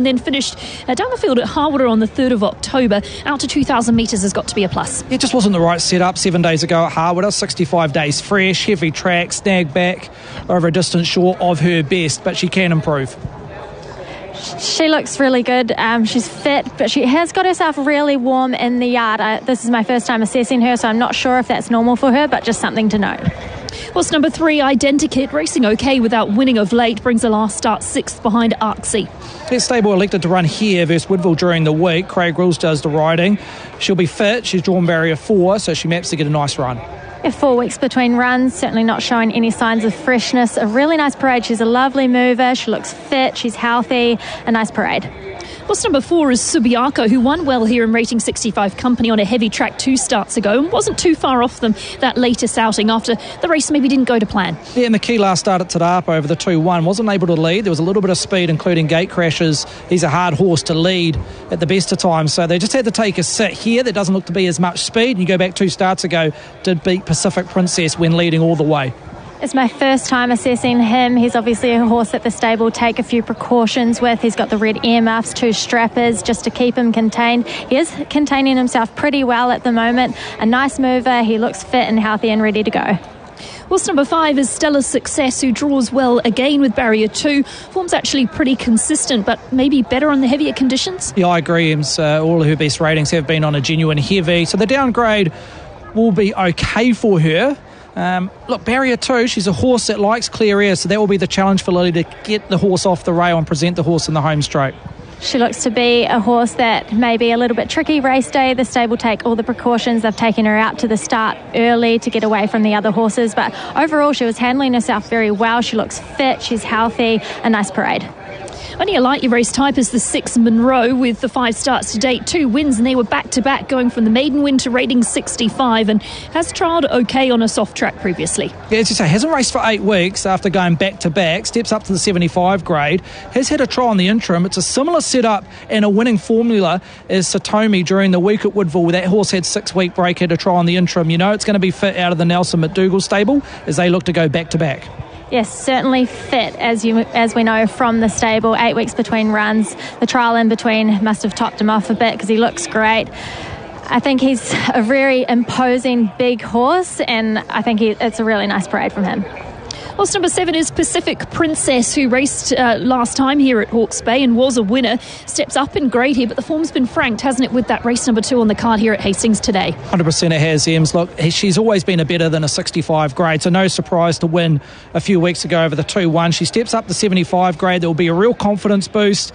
then finished down the field at Harwater on the 3rd of October. Out to 2,000 metres has got to be a plus. It just wasn't the right setup 7 days ago at Harwater. 65 days fresh, heavy track, snag back over a distance short of her best, but she can improve. She looks really good. She's fit, but she has got herself really warm in the yard. This is my first time assessing her, so I'm not sure if that's normal for her, but just something to note. Horse number 3, Identikit, racing okay without winning of late, brings the last start 6th behind Arksy. That stable elected to run here versus Woodville during the week. Craig Wills does the riding. She'll be fit. She's drawn barrier 4, so she maps to get a nice run. 4 weeks between runs, certainly not showing any signs of freshness. A really nice parade. She's a lovely mover. She looks fit. She's healthy. A nice parade. Horse number 4 is Subiaco, who won well here in Rating 65 Company on a heavy track 2 starts ago and wasn't too far off them that latest outing after the race maybe didn't go to plan. Yeah, and the key last start at Te Rapa over the 2-1 wasn't able to lead. There was a little bit of speed, including gate crashes. He's a hard horse to lead at the best of times, so they just had to take a sit here. There doesn't look to be as much speed. You go back 2 starts ago, did beat Pacific Princess when leading all the way. It's my first time assessing him. He's obviously a horse that the stable take a few precautions with. He's got the red earmuffs, 2 strappers just to keep him contained. He is containing himself pretty well at the moment. A nice mover. He looks fit and healthy and ready to go. Horse number 5 is Stellar Success, who draws well again with barrier 2. Form's actually pretty consistent, but maybe better on the heavier conditions. Yeah, I agree. All of her best ratings have been on a genuine heavy, so the downgrade will be okay for her. Look, barrier 2, she's a horse that likes clear air, so that will be the challenge for Lily to get the horse off the rail and present the horse in the home straight. She looks to be a horse that may be a little bit tricky race day. The stable take all the precautions. They've taken her out to the start early to get away from the other horses, but overall she was handling herself very well. She looks fit, she's healthy, a nice parade. Only a lightly raced type is the 6 Monroe with the 5 starts to date, 2 wins, and they were back-to-back going from the maiden win to Rating 65 and has trialled okay on a soft track previously. Yeah, as you say, hasn't raced for 8 weeks after going back-to-back, steps up to the 75 grade, has had a trial in the interim. It's a similar setup and a winning formula as Satomi during the week at Woodville, where that horse had 6-week break, had a trial in the interim. You know it's going to be fit out of the Nelson McDougall stable as they look to go back-to-back. Yes, certainly fit, as we know from the stable. 8 weeks between runs. The trial in between must have topped him off a bit because he looks great. I think he's a very imposing big horse, and I think it's a really nice parade from him. Horse number 7 is Pacific Princess, who raced last time here at Hawke's Bay and was a winner. Steps up in grade here, but the form's been franked, hasn't it, with that race number 2 on the card here at Hastings today? 100% it has, Ems. Look, she's always been a better than a 65 grade, so no surprise to win a few weeks ago over the 2-1. She steps up to 75 grade. There will be a real confidence boost.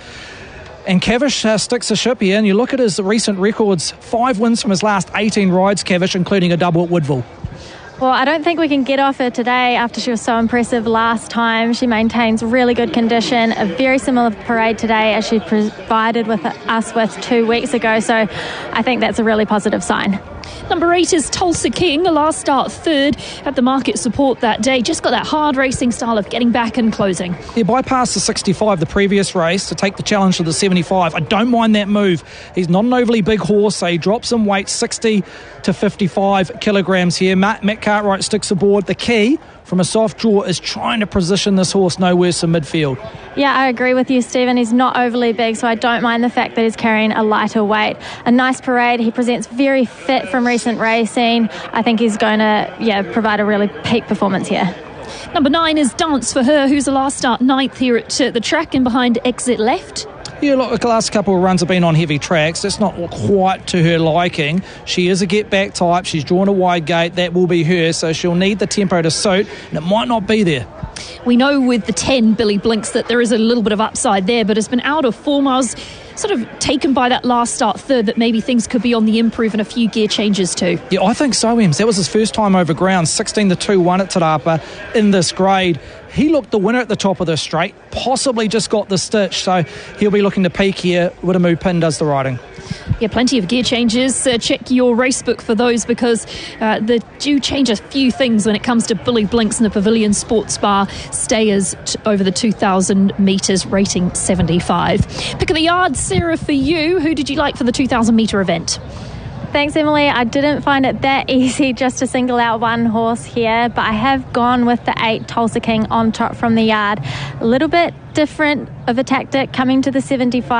And Cavish sticks a ship here, and you look at his recent records, 5 wins from his last 18 rides, Cavish, including a double at Woodville. Well, I don't think we can get off her today after she was so impressive last time. She maintains really good condition, a very similar parade today as she provided with us with 2 weeks ago. So I think that's a really positive sign. Number 8 is Tulsa King, a last start 3rd, had the market support that day. Just got that hard racing style of getting back and closing. He bypassed the 65 the previous race to take the challenge to the 75. I don't mind that move. He's not an overly big horse, so he drops in weight 60 to 55 kilograms here. Matt Cartwright sticks aboard. The key from a soft draw is trying to position this horse no worse than midfield. Yeah, I agree with you, Stephen. He's not overly big, so I don't mind the fact that he's carrying a lighter weight. A nice parade. He presents very fit from recent racing. I think he's going to provide a really peak performance here. Number 9 is Dance for Her, who's the last start 9th here at the track and behind Exit Left. Yeah, look, the last couple of runs have been on heavy tracks. That's not quite to her liking. She is a get-back type. She's drawn a wide gate. That will be her, so she'll need the tempo to suit, and it might not be there. We know with the 10, Billy Blinks, that there is a little bit of upside there, but it's been out of form. I was sort of taken by that last start 3rd that maybe things could be on the improve and a few gear changes too. Yeah, I think so, Ems. That was his first time over ground, 16 to 2-1 at Te Rapa in this grade. He looked the winner at the top of the straight, possibly just got the stitch, so he'll be looking to peak here. Wiramu Pin does the riding. Yeah, plenty of gear changes. Check your racebook for those because they do change a few things when it comes to Billy Blinks and the Pavilion Sports Bar stayers over the 2,000 metres, rating 75. Pick of the yard, Sarah, for you. Who did you like for the 2,000 metre event? Thanks, Emily. I didn't find it that easy just to single out one horse here, but I have gone with the 8 Tulsa King on top from the yard. A little bit different of a tactic coming to the 75.